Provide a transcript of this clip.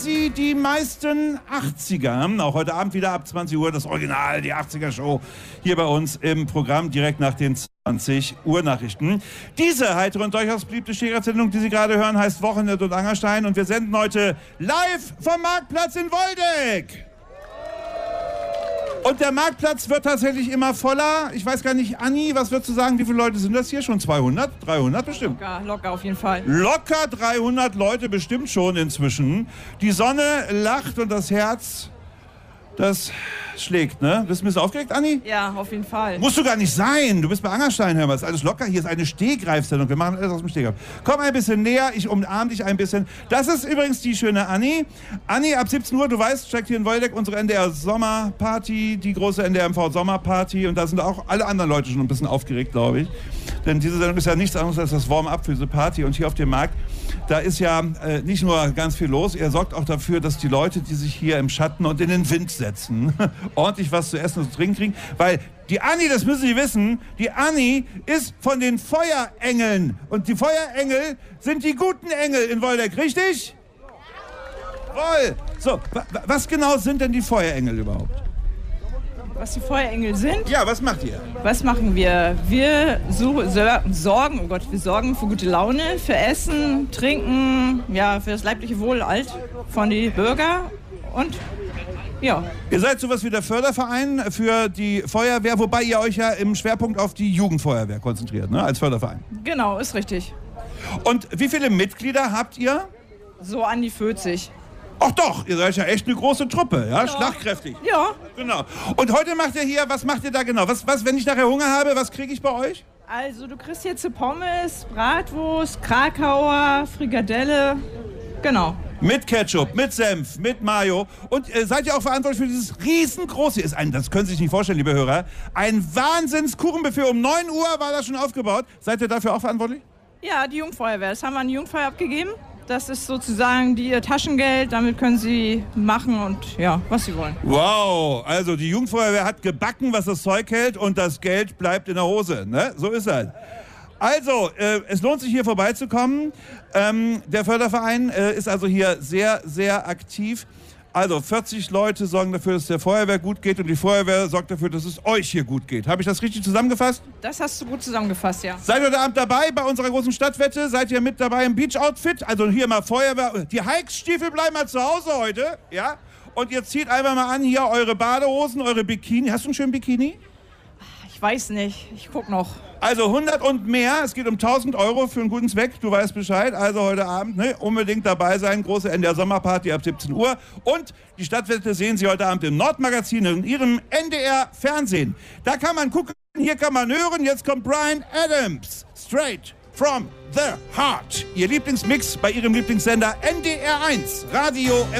Sie die meisten 80er, auch heute Abend wieder ab 20 Uhr, das Original, die 80er-Show, hier bei uns im Programm, direkt nach den 20 Uhr Nachrichten. Diese heitere und durchaus beliebte Stegreifsendung, die Sie gerade hören, heißt Wochenende und Angerstein und wir senden heute live vom Marktplatz in Woldeck. Und der Marktplatz wird tatsächlich immer voller. Ich weiß gar nicht, Anni, was würdest du sagen, wie viele Leute sind das hier? Schon 200? 300 bestimmt? Locker auf jeden Fall. Locker 300 Leute bestimmt schon inzwischen. Die Sonne lacht und das Herz, das schlägt, ne? Bist du ein bisschen aufgeregt, Anni? Ja, auf jeden Fall. Musst du gar nicht sein. Du bist bei Angerstein, hör mal. Ist alles locker. Hier ist eine Stegreifsendung. Wir machen alles aus dem Stegreif. Komm ein bisschen näher. Ich umarme dich ein bisschen. Das ist übrigens die schöne Anni. Anni, ab 17 Uhr, du weißt, steckt hier in Woldeck unsere NDR-Sommerparty, die große NDR-MV-Sommerparty. Und da sind auch alle anderen Leute schon ein bisschen aufgeregt, glaube ich. Denn diese Sendung ist ja nichts anderes als das Warm-up für diese Party. Und hier auf dem Markt, da ist ja nicht nur ganz viel los. Er sorgt auch dafür, dass die Leute, die sich hier im Schatten und in den Wind setzen, ordentlich was zu essen und zu trinken kriegen. Weil die Anni, das müssen Sie wissen, die Anni ist von den Feuerengeln. Und die Feuerengel sind die guten Engel in Woldeck, richtig? Jawohl. So, was genau sind denn die Feuerengel überhaupt? Was die Feuerengel sind? Ja, was macht ihr? Was machen wir? Wir sorgen für gute Laune, für Essen, Trinken, ja, für das leibliche Wohl von den Bürgern und ja. Ihr seid sowas wie der Förderverein für die Feuerwehr, wobei ihr euch ja im Schwerpunkt auf die Jugendfeuerwehr konzentriert, ne, als Förderverein. Genau, ist richtig. Und wie viele Mitglieder habt ihr? So an die 40. Ach doch, ihr seid ja echt eine große Truppe, ja? Schlagkräftig. Ja. Genau. Und heute macht ihr hier, was macht ihr da genau? Was, wenn ich nachher Hunger habe, was kriege ich bei euch? Also du kriegst jetzt Pommes, Bratwurst, Krakauer, Frikadelle, genau. Mit Ketchup, mit Senf, mit Mayo. Und seid ihr auch verantwortlich für dieses riesengroße, das können Sie sich nicht vorstellen, liebe Hörer, ein Wahnsinns-Kuchenbuffet. Um 9 Uhr war das schon aufgebaut. Seid ihr dafür auch verantwortlich? Ja, die Jugendfeuerwehr. Das haben wir an die Jugendfeuer abgegeben. Das ist sozusagen ihr Taschengeld. Damit können sie machen und ja, was sie wollen. Wow, also die Jugendfeuerwehr hat gebacken, was das Zeug hält und das Geld bleibt in der Hose. Ne? So ist das. Also, es lohnt sich hier vorbeizukommen. Der Förderverein ist also hier sehr, sehr aktiv. Also 40 Leute sorgen dafür, dass es der Feuerwehr gut geht und die Feuerwehr sorgt dafür, dass es euch hier gut geht. Habe ich das richtig zusammengefasst? Das hast du gut zusammengefasst, ja. Seid ihr heute Abend dabei bei unserer großen Stadtwette? Seid ihr mit dabei im Beach-Outfit? Also hier mal Feuerwehr. Die Hikes-Stiefel bleiben mal zu Hause heute, ja? Und ihr zieht einfach mal an hier eure Badehosen, eure Bikini. Hast du einen schönen Bikini? Ich weiß nicht, ich guck noch. Also 100 und mehr, es geht um 1.000 € für einen guten Zweck, du weißt Bescheid. Also heute Abend unbedingt dabei sein, große NDR-Sommerparty ab 17 Uhr. Und die Stadtwette sehen Sie heute Abend im Nordmagazin in Ihrem NDR-Fernsehen. Da kann man gucken, hier kann man hören, jetzt kommt Bryan Adams, straight from the heart. Ihr Lieblingsmix bei Ihrem Lieblingssender NDR 1, Radio